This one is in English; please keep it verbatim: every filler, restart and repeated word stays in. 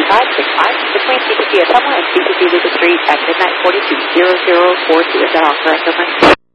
five six five between C P C Ottumwa and C P C Lucas Street at midnight forty-two zero zero four two. Is that all correct, over?